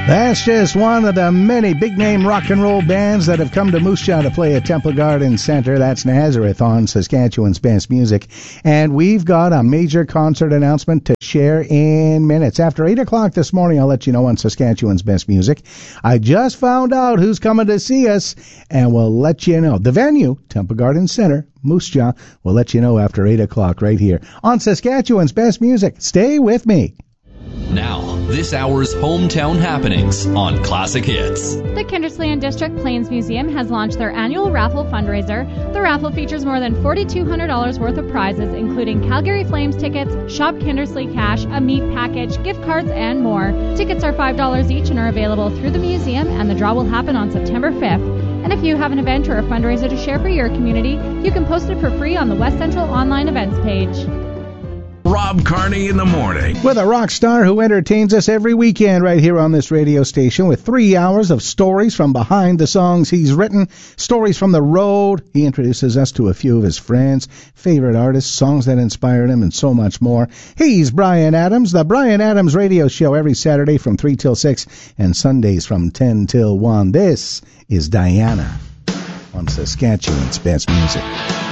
That's just one of the many big-name rock and roll bands that have come to Moose Jaw to play at Temple Garden Center. That's Nazareth on Saskatchewan's Best Music. And we've got a major concert announcement to share in minutes. After 8 o'clock this morning, I'll let you know on Saskatchewan's Best Music. I just found out who's coming to see us, and we'll let you know. The venue, Temple Garden Center, Moose Jaw. We'll let you know after 8 o'clock right here on Saskatchewan's Best Music. Stay with me. Now, this hour's hometown happenings on Classic Hits. The Kindersley and District Plains Museum has launched their annual raffle fundraiser. The raffle features more than $4,200 worth of prizes, including Calgary Flames tickets, Shop Kindersley cash, a meat package, gift cards, and more. Tickets are $5 each and are available through the museum, and the draw will happen on September 5th. And if you have an event or a fundraiser to share for your community, you can post it for free on the West Central online events page. Rob Carney in the morning. With a rock star who entertains us every weekend right here on this radio station with 3 hours of stories from behind the songs he's written, stories from the road. He introduces us to a few of his friends, favorite artists, songs that inspired him, and so much more. He's Bryan Adams, the Bryan Adams Radio Show every Saturday from 3 till 6 and Sundays from 10 till 1. This is Diana on Saskatchewan's Best Music.